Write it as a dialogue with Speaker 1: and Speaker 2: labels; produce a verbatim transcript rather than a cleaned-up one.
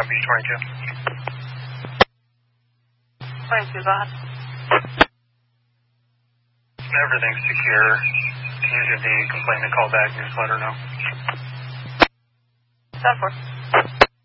Speaker 1: Copy twenty-two.
Speaker 2: twenty-two, go ahead.
Speaker 1: Everything's secure. Can you give the complainant call back and just let her know?
Speaker 2: ten four.